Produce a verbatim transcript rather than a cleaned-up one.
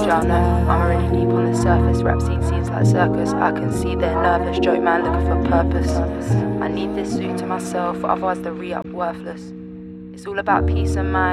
don't know. I'm already deep on the surface. Rap scene seems like circus. I can see they're nervous. Joke man looking for purpose. I need this suit to myself, otherwise the re-up worthless. It's all about peace of mind.